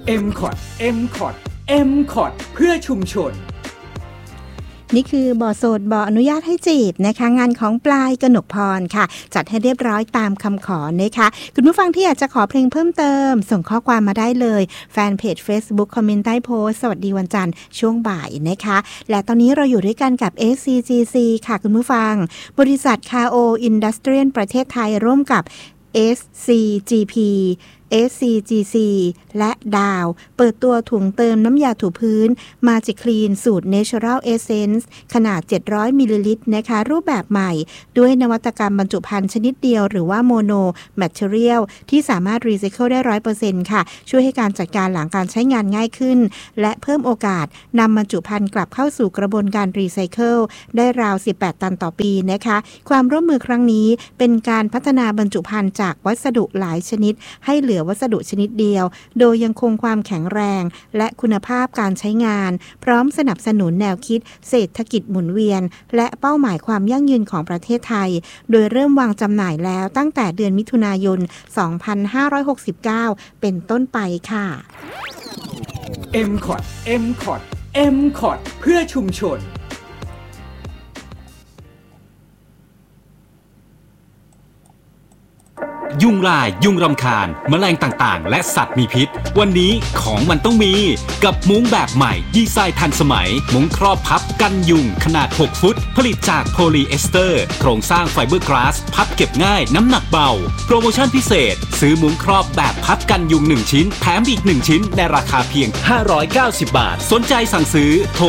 MCOT MCOT MCOT เพื่อชุมชนนี่คือบ่อโสดบ่ออนุญาตให้จีบนะคะงานของปลายกนกพรค่ะจัดให้เรียบร้อยตามคำขอนะคะคุณผู้ฟังที่อยากจะขอเพลงเพิ่มเติมส่งข้อความมาได้เลยแฟนเพจ Facebook คอมเมนต์ใต้โพสต์สวัสดีวันจันทร์ช่วงบ่ายนะคะและตอนนี้เราอยู่ด้วยกันกับ SCGC ค่ะคุณผู้ฟังบริษัท KO Industrial ประเทศไทยร่วมกับ SCGP SCGC และดาวเปิดตัวถุงเติมน้ำยาถูพื้น Magic Clean สูตร Natural Essence ขนาด700มิลลิลิตรนะคะรูปแบบใหม่ด้วยนวัตกรรมบรรจุภัณฑ์ชนิดเดียวหรือว่า Mono Material ที่สามารถรีไซเคิลได้ 100% ค่ะช่วยให้การจัดการหลังการใช้งานง่ายขึ้นและเพิ่มโอกาสนำบรรจุภัณฑ์กลับเข้าสู่กระบวนการรีไซเคิลได้ราว18ตันต่อปีนะคะความร่วมมือครั้งนี้เป็นการพัฒนาบรรจุภัณฑ์จากวัสดุหลายชนิดให้เหลือวัสดุชนิดเดียวโดยยังคงความแข็งแรงและคุณภาพการใช้งานพร้อมสนับสนุนแนวคิดเศรษฐกิจหมุนเวียนและเป้าหมายความยั่งยืนของประเทศไทยโดยเริ่มวางจำหน่ายแล้วตั้งแต่เดือนมิถุนายน 2569 เป็นต้นไปค่ะ MCOT MCOT MCOT เพื่อชุมชนยุงลายยุงรำคาญแมลงต่างๆและสัตว์มีพิษวันนี้ของมันต้องมีกับมุ้งแบบใหม่ดีไซน์ทันสมัยมุ้งครอบพับกันยุงขนาด6ฟุตผลิตจากโพลีเอสเตอร์โครงสร้างไฟเบอร์กลาสพับเก็บง่ายน้ำหนักเบาโปรโมชั่นพิเศษซื้อมุ้งครอบแบบพับกันยุง1ชิ้นแถมอีก1ชิ้นในราคาเพียง590 บาทสนใจสั่งซื้อโทร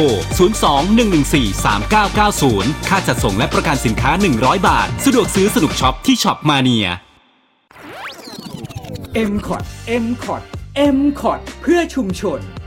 02-114-3990ค่าจัดส่งและประกันสินค้า100 บาทสะดวกซื้อสนุกช็อปที่ช็อปมาเนีย MCOT MCOT MCOT เพื่อชุมชน